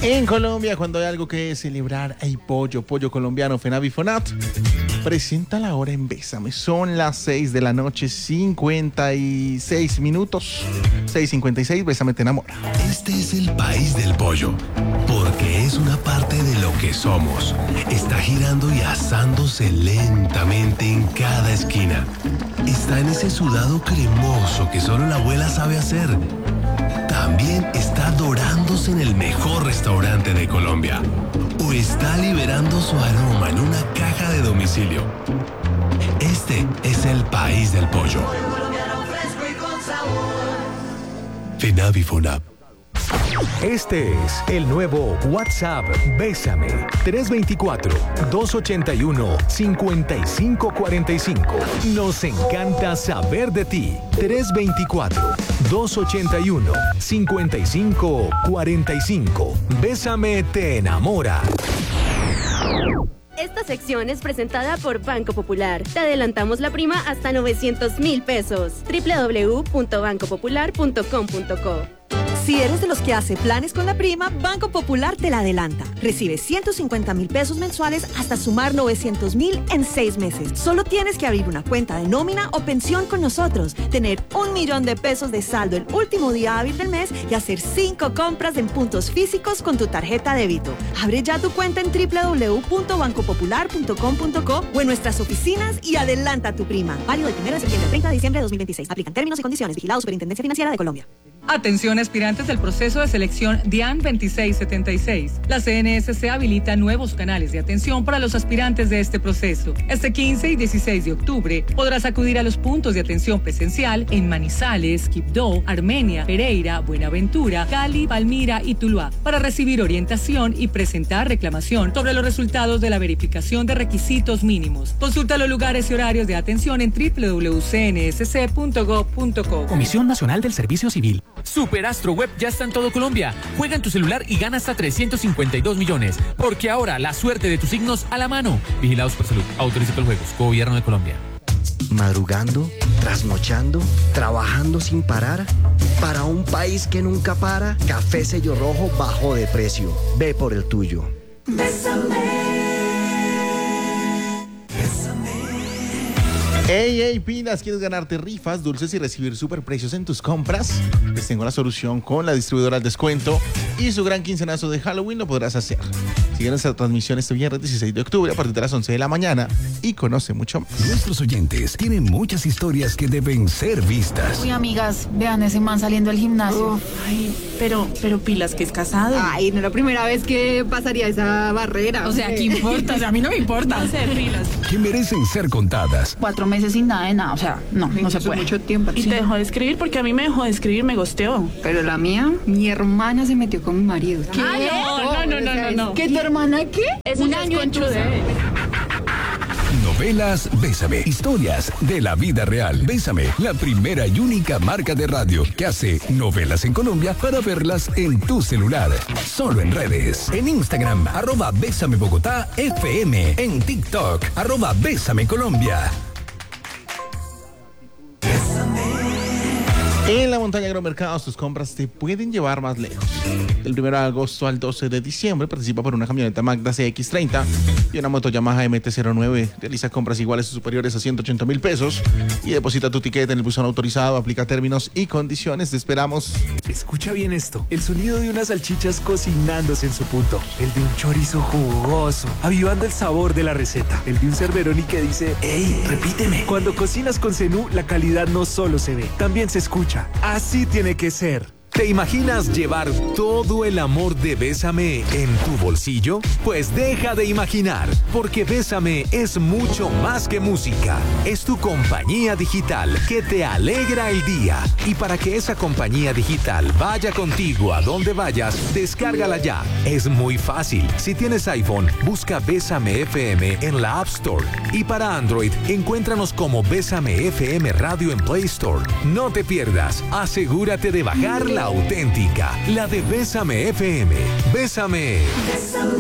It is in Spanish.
En Colombia, cuando hay algo que celebrar, hay pollo colombiano. FENAVIFONAT presenta la hora en Bésame. Son las 6 de la noche, 56 minutos. 6:56, Bésame te enamora. Este es el país del pollo, porque es una parte de lo que somos. Está girando y asándose lentamente en cada esquina. Está en ese sudado cremoso que solo la abuela sabe hacer. También está dorándose en el mejor restaurante de Colombia. O está liberando su aroma en una caja de domicilio. Este es el país del pollo. FENAVIFONAT. Este es el nuevo WhatsApp Bésame 324-281-5545. Nos encanta saber de ti. 324-281-5545. Bésame te enamora. Esta sección es presentada por Banco Popular. Te adelantamos la prima hasta 900,000 pesos. www.bancopopular.com.co. Si eres de los que hace planes con la prima, Banco Popular te la adelanta. Recibe 150,000 pesos mensuales hasta sumar 900,000 en 6 meses. Solo tienes que abrir una cuenta de nómina o pensión con nosotros, tener 1,000,000 de pesos de saldo el último día hábil del mes y hacer 5 compras en puntos físicos con tu tarjeta débito. Abre ya tu cuenta en www.bancopopular.com.co o en nuestras oficinas y adelanta tu prima. Válido del 1 de septiembre al 30 de diciembre de 2026. Aplican términos y condiciones. Vigilado Superintendencia Financiera de Colombia. Atención aspirantes del proceso de selección DIAN 2676. La CNSC habilita nuevos canales de atención para los aspirantes de este proceso. Este 15 y 16 de octubre podrás acudir a los puntos de atención presencial en Manizales, Quibdó, Armenia, Pereira, Buenaventura, Cali, Palmira y Tuluá para recibir orientación y presentar reclamación sobre los resultados de la verificación de requisitos mínimos. Consulta los lugares y horarios de atención en www.cnsc.gov.co. Comisión Nacional del Servicio Civil. Superastro Web ya está en todo Colombia. Juega en tu celular y gana hasta 352 millones. Porque ahora la suerte de tus signos a la mano. Vigilados por Salud. Autoriza los juegos. Gobierno de Colombia. Madrugando, trasnochando, trabajando sin parar. Para un país que nunca para, Café Sello Rojo bajó de precio. Ve por el tuyo. Hey, pilas, ¿quieres ganarte rifas, dulces y recibir superprecios en tus compras? Les tengo la solución con la distribuidora al descuento y su gran quincenazo de Halloween lo podrás hacer. Sigue nuestra transmisión este viernes 16 de octubre a partir de las 11 de la mañana y conoce mucho más. Nuestros oyentes tienen muchas historias que deben ser vistas. Uy, amigas, vean ese man saliendo del gimnasio. Ay, pero pilas, que es casado. Ay, no es la primera vez que pasaría esa barrera. O sea, ¿qué importa? O sea, a mí no me importa. No sé, pilas. Que merecen ser contadas. 4 meses sin nada de nada, o sea, no se puede. Mucho tiempo. Y te dejó de escribir porque a mí me dejó de escribir, me gosteó. Pero la mía, mi hermana se metió con mi marido. ¿Qué? No. ¿Qué, tu hermana qué? Es un año en Novelas Bésame. Historias de la vida real. Bésame, la primera y única marca de radio que hace novelas en Colombia para verlas en tu celular. Solo en redes. En Instagram, @Bésame Bogotá FM. En TikTok, @Bésame Colombia. En la montaña Agromercados, tus compras te pueden llevar más lejos. Del 1 de agosto al 12 de diciembre, participa por una camioneta Magda CX-30 y una moto Yamaha MT-09. Realiza compras iguales o superiores a 180,000 pesos y deposita tu ticket en el buzón autorizado. Aplica términos y condiciones. Te esperamos. Escucha bien esto. El sonido de unas salchichas cocinándose en su punto. El de un chorizo jugoso, avivando el sabor de la receta. El de un Cerveroni que dice: ¡Ey, repíteme! Cuando cocinas con Zenú, la calidad no solo se ve, también se escucha. Así tiene que ser. ¿Te imaginas llevar todo el amor de Bésame en tu bolsillo? Pues deja de imaginar, porque Bésame es mucho más que música. Es tu compañía digital que te alegra el día. Y para que esa compañía digital vaya contigo a donde vayas, descárgala ya. Es muy fácil. Si tienes iPhone, busca Bésame FM en la App Store. Y para Android, encuéntranos como Bésame FM Radio en Play Store. No te pierdas. Asegúrate de bajar la auténtica, la de Bésame FM. Bésame.